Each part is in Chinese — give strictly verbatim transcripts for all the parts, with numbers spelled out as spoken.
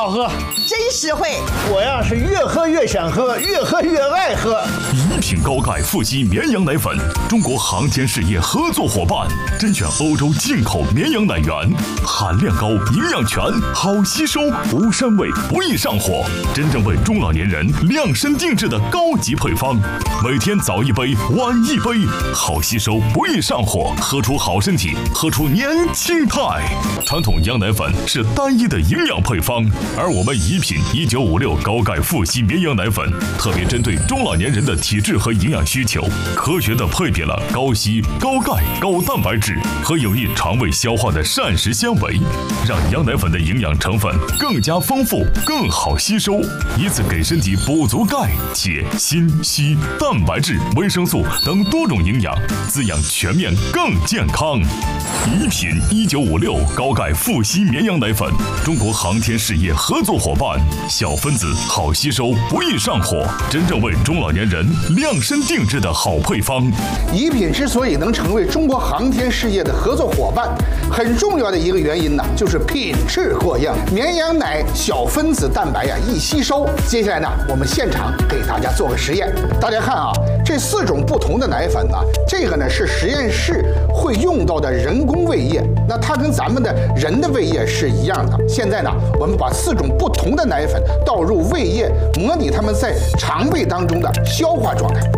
好喝， 真实惠。 我呀是越喝越想喝，越喝越爱喝。 一品高钙富硒绵羊奶粉，中国航天事业合作伙伴，甄选欧洲进口绵羊奶源，含量高，营养全，好吸收，无膻味，不易上火，真正为中老年人量身定制的高级配方。每天早一杯，晚一杯，好吸收，不易上火，喝出好身体，喝出年轻态。传统羊奶粉是单一的营养配方，而我们宜品一九五六高钙富硒绵羊奶粉，特别针对中老年人的体质和营养需求，科学的配比了高硒、高钙、高蛋白质和有益肠胃消化的膳食纤维，让羊奶粉的营养成分更加丰富，更好吸收，以此给身体补足钙、铁、锌、硒、蛋白质、维生素等多种营养，滋养全面更健康。宜品一九五六高钙富硒绵羊奶粉，中国航天事业合作伙伴，小分子好吸收，不易上火，真正为中老年人量身定制的好配方。 宜品之所以能成为中国航天事业的合作伙伴，很重要的一个原因呢，就是品质过硬。绵羊奶小分子蛋白呀易吸收。接下来呢，我们现场给大家做个实验。大家看啊，这四种不同的奶粉呢，这个呢是实验室会用到的人工胃液，那它跟咱们的人的胃液是一样的。现在呢，我们把四种不同的奶粉倒入胃液，模拟它们在肠胃当中的消化状态。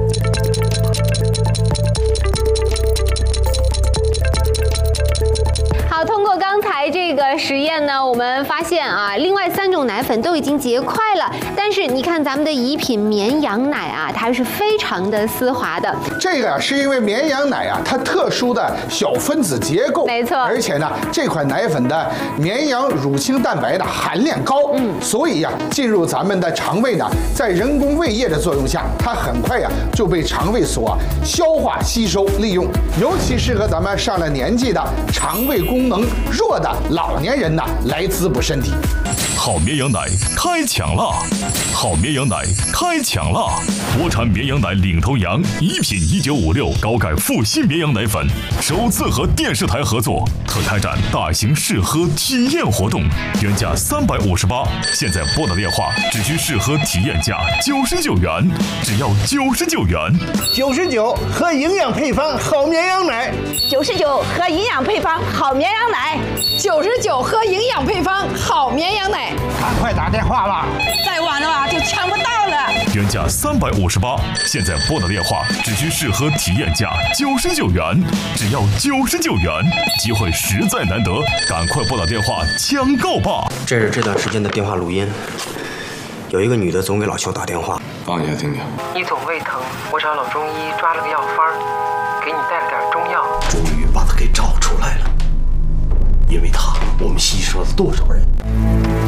好，通过刚才这个实验呢，我们发现啊，另外三种奶粉都已经结块了，但是你看咱们的宜品绵羊奶啊，它是非常的丝滑的。 这个呀，是因为绵羊奶啊，它特殊的小分子结构， 没错， 而且呢，这款奶粉的绵羊乳清蛋白的含量高，嗯，所以呀，进入咱们的肠胃呢，在人工胃液的作用下，它很快呀就被肠胃所消化吸收利用，尤其适合咱们上了年纪的肠胃功能弱的老年人呢来滋补身体。 好绵羊奶开抢啦！好绵羊奶开抢啦！国产绵羊奶领头羊宜品一九五六高钙富硒绵羊奶粉首次和电视台合作，特开展大型试喝体验活动，原价三百五十八，现在拨打电话只需试喝体验价九十九元，只要九十九元。 九十九喝营养配方好绵羊奶， 九十九喝营养配方好绵羊奶， 九十九喝营养配方好绵羊奶。 赶快打电话吧， 再晚的话就抢不到了。 原价三百五十八，现在拨打电话只需试喝体验价九十九元，只要九十九元，机会实在难得，赶快拨打电话抢购吧。 这是这段时间的电话录音，有一个女的总给老邱打电话， 放下听听。 你总胃疼，我找老中医抓了个药方，给你带了点中药。 终于把他给找出来了，因为他，我们牺牲了多少人？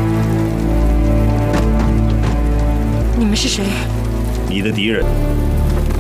你们是谁？ 你的敌人。